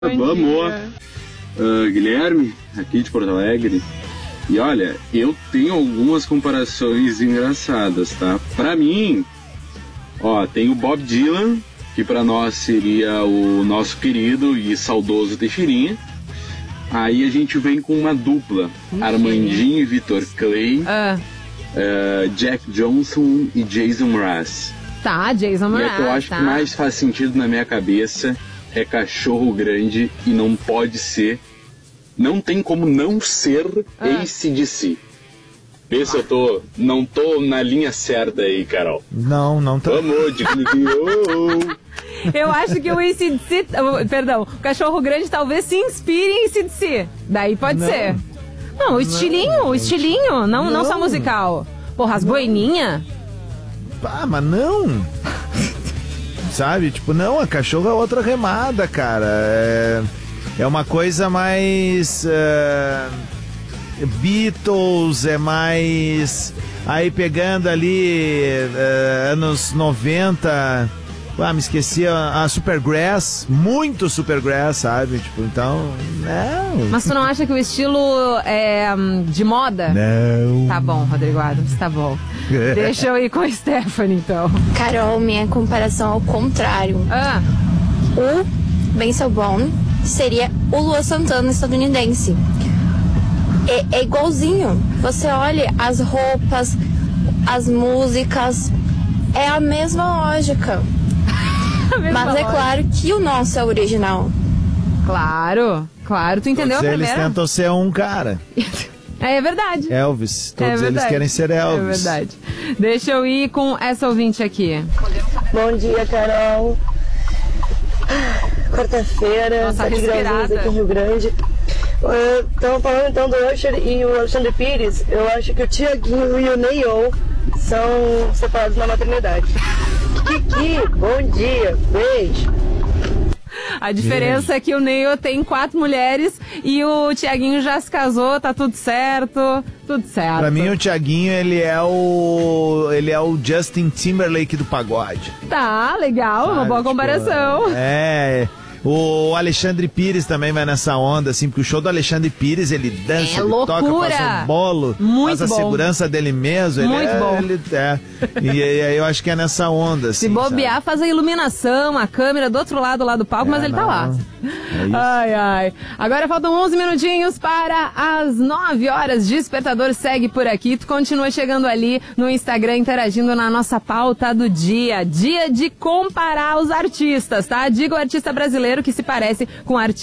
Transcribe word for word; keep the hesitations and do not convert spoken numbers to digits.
Vamos, uh, Guilherme, aqui de Porto Alegre. E olha, eu tenho algumas comparações engraçadas, tá? Pra mim, ó, tem o Bob Dylan, que pra nós seria o nosso querido e saudoso Teixeirinha. Aí a gente vem com uma dupla, uhum. Armandinho e Vitor Clay, ah. uh, Jack Johnson e Jason Mraz. Tá, Jason Mraz. E é que eu acho tá. que mais faz sentido na minha cabeça é Cachorro Grande e não pode ser, não tem como não ser ah. A C D C. Vê se eu tô, não tô na linha certa aí, Carol. Não, não tô. Vamos, de Eu acho que o A C D C, perdão, o Cachorro Grande talvez se inspire em A C D C. Daí pode não. ser. Não, o estilinho, não, o estilinho, não, não. não só musical. Porra, as boininhas. Ah, mas não. Sabe, tipo, não, a Cachorro é outra remada, cara. É, é uma coisa mais... Uh, Beatles, é mais... Aí pegando ali uh, anos noventa... Ah, me esqueci, a, a Supergrass, muito Supergrass, sabe? Tipo, então, não. Mas tu não acha que o estilo é de moda? Não. Tá bom, Rodrigo Adams, tá bom. Deixa eu ir com a Stephanie, então. Carol, minha comparação ao contrário. Ah. O Ben Bone seria o Luan Santana estadunidense. É, é igualzinho. Você olha as roupas, as músicas, é a mesma lógica. Mas é claro que o nosso é o original. Claro, claro. Tu entendeu todos a primeira? Eles tentam ser um cara. É, é verdade. Elvis. Todos é verdade. eles querem ser Elvis. É verdade. Deixa eu ir com essa ouvinte aqui. Bom dia, Carol. Quarta-feira, sete graus aqui em Rio Grande. Estamos falando então do Usher e o Alexandre Pires. Eu acho que o Tiaguinho e o Neil são separados na maternidade. Kiki, bom dia, beijo. A diferença beijo. É que o Neil tem quatro mulheres e o Tiaguinho já se casou, tá tudo certo, tudo certo. Pra mim o Tiaguinho, ele é o ele é o Justin Timberlake do pagode. Tá, legal, sabe, uma boa comparação. Tipo, é... O Alexandre Pires também vai nessa onda, assim, porque o show do Alexandre Pires, ele dança, é ele loucura. toca, faz o bolo, muito faz a bom. segurança dele mesmo. Muito ele é, bom. Ele é. E aí eu acho que é nessa onda, assim. Se bobear, sabe? Faz a iluminação, a câmera do outro lado lá do palco, é, mas ele não. tá lá. É isso. Ai, ai. Agora faltam onze minutinhos para as nove horas. Despertador segue por aqui. Tu continua chegando ali no Instagram, interagindo na nossa pauta do dia. Dia de comparar os artistas, tá? Diga o artista brasileiro que se parece com artista